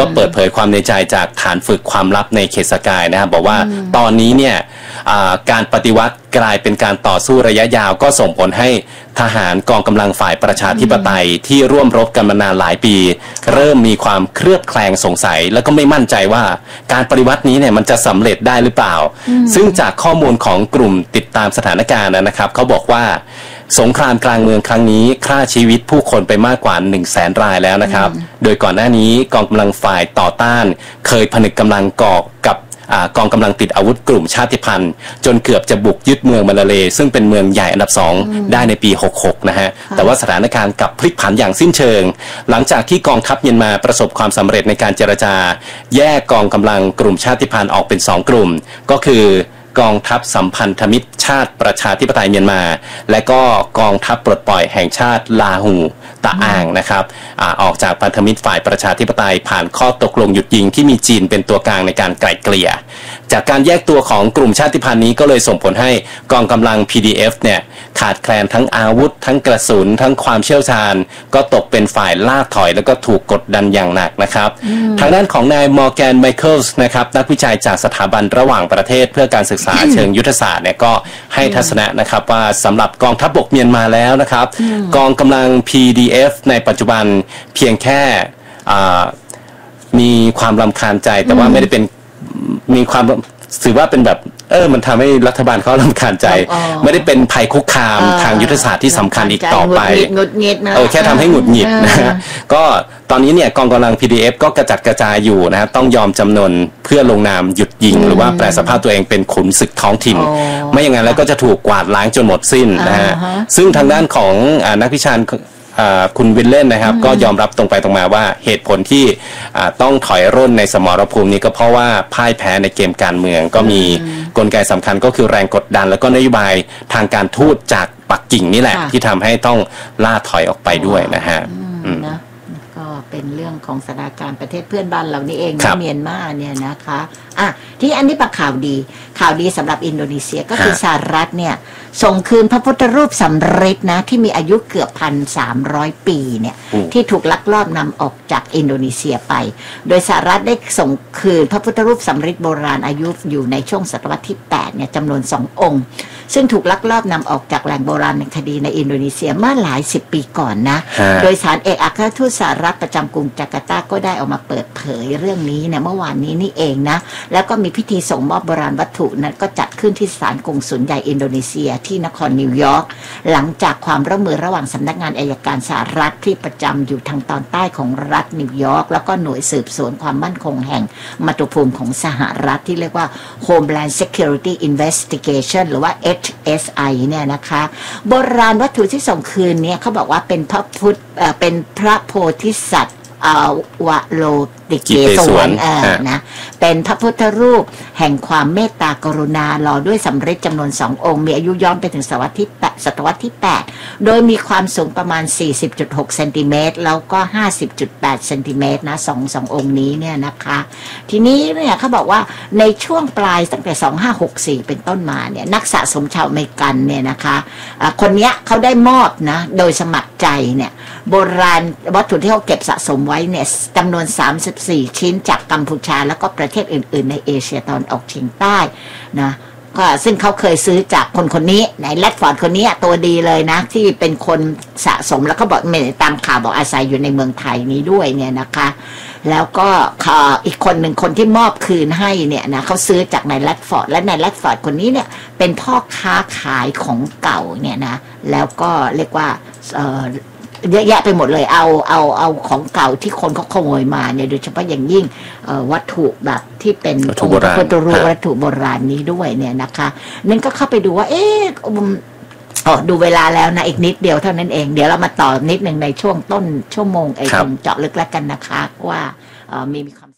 ก็เปิดเผยความในใจจากฐานฝึกความลับในเขตสกายนะครับบอกว่าตอนนี้เนี่ยการปฏิวัติกลายเป็นการต่อสู้ระยะยาวก็ส่งผลให้ทหารกองกำลังฝ่ายประชาธิปไตยที่ร่วมรบกันมานานหลายปีเริ่มมีความเครือบแคลงสงสัยแล้วก็ไม่มั่นใจว่าการปฏิวัตินี้เนี่ยมันจะสำเร็จได้หรือเปล่าซึ่งจากข้อมูลของกลุ่มติดตามสถานการณ์นะครับเขาบอกว่าสงครามกลางเมืองครั้งนี้ฆ่าชีวิตผู้คนไปมากกว่า 100,000 รายแล้วนะครับโดยก่อนหน้านี้กองกำลังฝ่ายต่อต้านเคยผนึกกำลังก่อกับกองกำลังติดอาวุธกลุ่มชาติพันธุ์จนเกือบจะบุกยึดเมืองมาลาเลซึ่งเป็นเมืองใหญ่อันดับ2ได้ในปี66นะฮะแต่ว่าสถานการณ์กลับพลิกผันอย่างสิ้นเชิงหลังจากที่กองทัพเมียนมาประสบความสำเร็จในการเจรจาแยกกองกำลังกลุ่มชาติพันธุ์ออกเป็น2กลุ่มก็คือกองทัพสัมพันธมิตรชาติประชาธิปไตยเมียนมาและก็กองทัพปลดปล่อยแห่งชาติลาหูตะอ่างนะครับออกจากพันธมิตรฝ่ายประชาธิปไตยผ่านข้อตกลงหยุดยิงที่มีจีนเป็นตัวกลางในการไกล่เกลี่ยจากการแยกตัวของกลุ่มชาติพันธุ์นี้ก็เลยส่งผลให้กองกำลัง PDF เนี่ยขาดแคลนทั้งอาวุธทั้งกระสุนทั้งความเชี่ยวชาญก็ตกเป็นฝ่ายล่าถอยแล้วก็ถูกกดดันอย่างหนักนะครับทางด้านของนายมอร์แกนไมเคิลส์นะครับนักวิจัยจากสถาบันระหว่างประเทศเพื่อการศึกษาเชิงยุทธศาสตร์เนี่ยก็ให้ทัศนะนะครับว่าสำหรับกองทัพบกเมียนมาแล้วนะครับกองกำลัง PDF ในปัจจุบันเพียงแค่มีความรำคาญใจแต่ว่าไม่ได้เป็นมีความถือว่าเป็นแบบมันทำให้รัฐบาลเขารำคาญใจไม่ได้เป็นภัยคุกคามทางยุทธศาสตร์ที่สำคัญอีกต่อไปแค่ทำให้หงุดหงิดนะฮะก็ตอนนี้เนี่ยกองกำลัง PDF ก็กระจัดกระจายอยู่นะฮะต้องยอมจำนนเพื่อลงนามหยุดยิงหรือว่าแปลสภาพตัวเองเป็นขุนศึกท้องถิ่นไม่อย่างนั้นแล้วก็จะถูกกวาดล้างจนหมดสิ้นนะฮะซึ่งทางด้านของนักวิชาการคุณวินเล่นนะครับก็ยอมรับตรงไปตรงมาว่าเหตุผลที่ต้องถอยร่นในสมรภูมินี้ก็เพราะว่าพ่ายแพ้ในเกมการเมืองก็มีกลไกสำคัญก็คือแรงกดดันแล้วก็นโยบายทางการทูตจากปักกิ่งนี่แหละที่ทำให้ต้องล่าถอยออกไปด้วยนะฮะก็เป็นเรื่องของสถานการณ์ประเทศเพื่อนบ้านเรานี่เองเมียนมาเนี่ยนะคะที่อันนี้เป็นข่าวดีสำหรับอินโดนีเซียก็คือสหรัฐเนี่ยส่งคืนพระพุทธรูปสำริดนะที่มีอายุเกือบ 1,300 ปีเนี่ยที่ถูกลักลอบนำออกจากอินโดนีเซียไปโดยสหรัฐได้ส่งคืนพระพุทธรูปสำริดโบราณอายุอยู่ในช่วงศตวรรษที่8เนี่ยจำนวน2 องค์ซึ่งถูกลักลอบนำออกจากแหล่งโบราณในคดีในอินโดนีเซียเมื่อหลาย10 ปีก่อนนะโดยสารเอกอัครทูตสหรัฐประจำกรุงจาการ์ตาก็ได้ออกมาเปิดเผยเรื่องนี้เนี่ยเมื่อวานนี้นี่เองนะแล้วก็มีพิธีส่งมอบโบราณวัตถุนั้นก็จัดขึ้นที่ศาลกงสุลใหญ่อินโดนีเซียที่นครนิวยอร์กหลังจากความร่วมมือระหว่างสำนักงานอัยการสหรัฐที่ประจำอยู่ทางตอนใต้ของรัฐนิวยอร์กแล้วก็หน่วยสืบสวนความมั่นคงแห่งมาตุภูมิของสหรัฐที่เรียกว่า Homeland Security Investigation หรือว่า HSI เนี่ยนะคะโบราณวัตถุที่ส่งคืนเนี่ยเขาบอกว่าเป็นพระโพธิสัตว์วโลติเกศวรนะเป็นพระพุทธรูปแห่งความเมตตากรุณาหล่อด้วยสำริดจำนวน2 องค์มีอายุย้อนไปถึงศตวรรษที่ 8โดยมีความสูงประมาณ 40.6 เซนติเมตรแล้วก็ 50.8 เซนติเมตรนะสององค์นี้เนี่ยนะคะทีนี้เนี่ยเขาบอกว่าในช่วงปลายตั้งแต่2564เป็นต้นมาเนี่ยนักสะสมชาวอเมริกันเนี่ยนะคะคนนี้เขาได้มอบนะโดยสมัครใจเนี่ยโบราณวัตถุที่เขาเก็บสะสมไว้เนี่ยจำนวน34 ชิ้นจากกัมพูชาแล้วก็ประเทศอื่นๆในเอเชียตะวันออกเฉียงใต้นะก็ซึ่งเขาเคยซื้อจากคนนี้ในแรดฟอร์ดคนนี้ตัวดีเลยนะที่เป็นคนสะสมแล้วก็บอกตามข่าวบอกอาศัยอยู่ในเมืองไทยนี้ด้วยเนี่ยนะคะแล้วก็อีกคนหนึ่งคนที่มอบคืนให้เนี่ยนะเขาซื้อจากนายแรดฟอร์ดและนายแรดฟอร์ดคนนี้เนี่ยเป็นพ่อค้าขายของเก่าเนี่ยนะแล้วก็เรียกว่าเยอะแยะไปหมดเลยเอาของเก่าที่คนเขาขโมยมาเนี่ยโดยเฉพาะอย่างยิ่งวัตถุแบบที่เป็นวัตถุโบราณนี้ด้วยเนี่ยนะคะนั่นก็เข้าไปดูว่าดูเวลาแล้วนะอีกนิดเดียวเท่านั้นเองเดี๋ยวเรามาต่อนิดหนึ่งในช่วงต้นชั่วโมงตรงเจาะลึกแล้วกันนะคะว่ามีความ